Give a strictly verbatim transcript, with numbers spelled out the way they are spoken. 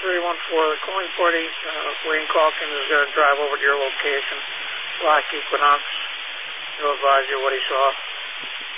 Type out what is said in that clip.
three one four, calling forty, uh, Wayne Calkins is going to drive over to your location, Lock Equinox. He'll advise you what he saw.